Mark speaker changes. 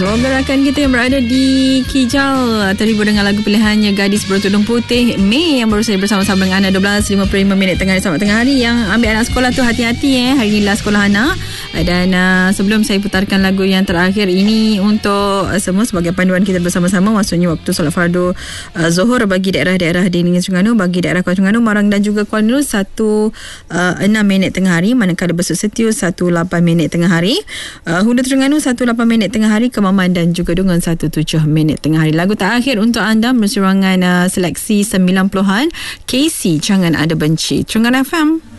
Speaker 1: Semoga rakan kita yang berada di Kijal terhibur dengan lagu pilihannya Gadis Bertudung Putih Mei yang baru saya bersama-sama dengan anda 12.55 tengah hari selamat tengah hari. Yang ambil anak sekolah tu hati-hati hari ni last sekolah anak. Dan sebelum saya putarkan lagu yang terakhir ini untuk semua sebagai panduan kita bersama-sama, maksudnya waktu solat fardu Zuhur bagi daerah-daerah di Negeri Terengganu, bagi daerah Kuala Terengganu, Marang dan juga Kuala Lumpur 1.6 tengah hari, manakala Besut Setiu 1.8 tengah hari, Hulu Terengganu 1.8 tengah hari, Kemaman dan juga Dungan 1.7 tengah hari. Lagu terakhir untuk anda berserangan seleksi 90-an, Casey Jangan Ada Benci, Terengganu FM.